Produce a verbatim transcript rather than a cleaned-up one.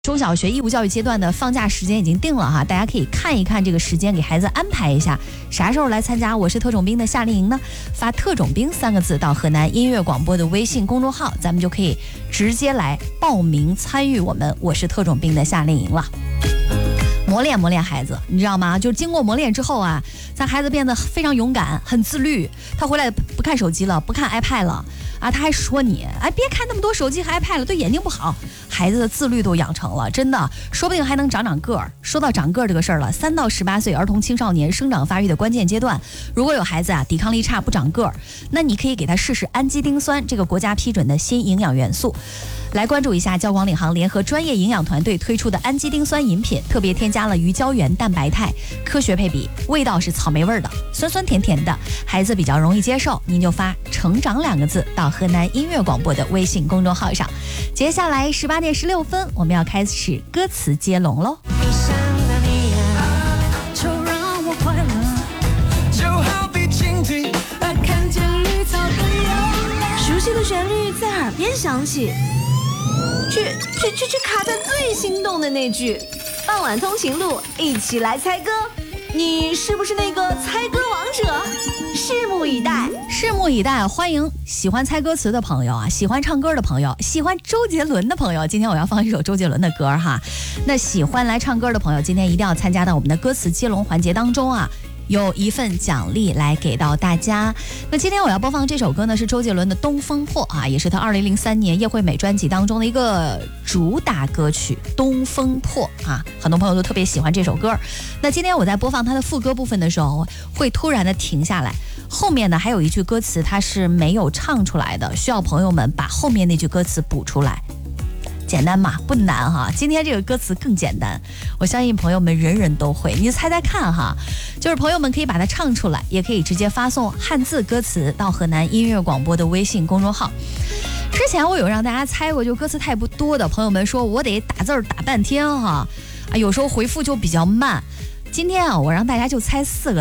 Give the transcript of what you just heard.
中小学义务教育阶段的放假时间已经定了哈，大家可以看一看这个时间，给孩子安排一下，啥时候来参加我是特种兵的夏令营呢？发特种兵三个字到河南音乐广播的微信公众号，咱们就可以直接来报名参与我们我是特种兵的夏令营了。磨练磨练孩子，你知道吗？就是经过磨练之后啊，咱孩子变得非常勇敢，很自律。他回来不看手机了，不看 iPad 了啊，他还说你，哎，别看那么多手机和 iPad 了，对眼睛不好。孩子的自律都养成了，真的，说不定还能长长个儿。说到长个儿这个事儿了，三到十八岁儿童青少年生长发育的关键阶段，如果有孩子啊抵抗力差不长个儿，那你可以给他试试氨基丁酸这个国家批准的新营养元素。来关注一下交广领航联合专业营养团队推出的氨基丁酸饮品，特别添加了鱼胶原蛋白肽，科学配比，味道是草莓味的，酸酸甜甜的，孩子比较容易接受。您就发成长两个字到河南音乐广播的微信公众号上。接下来十八点十六分，我们要开始歌词接龙喽。 熟悉的旋律在耳边响起，却却却却卡在最心动的那句。傍晚通勤路，一起来猜歌，你是不是那个猜歌王者？拭目以待， 拭目以待。欢迎喜欢猜歌词的朋友啊，喜欢唱歌的朋友，喜欢周杰伦的朋友。今天我要放一首周杰伦的歌哈。那喜欢来唱歌的朋友，今天一定要参加到我们的歌词接龙环节当中啊。有一份奖励来给到大家。那今天我要播放这首歌呢，是周杰伦的《东风破》啊，也是他二零零三年叶惠美专辑当中的一个主打歌曲《东风破》啊，很多朋友都特别喜欢这首歌。那今天我在播放它的副歌部分的时候，会突然的停下来，后面呢还有一句歌词它是没有唱出来的，需要朋友们把后面那句歌词补出来。简单嘛，不难哈。今天这个歌词更简单，我相信朋友们人人都会。你猜猜看哈，就是朋友们可以把它唱出来，也可以直接发送汉字歌词到河南音乐广播的微信公众号。之前我有让大家猜过，就歌词太不多的朋友们说我得打字打半天哈，啊，有时候回复就比较慢。今天啊，我让大家就猜四个。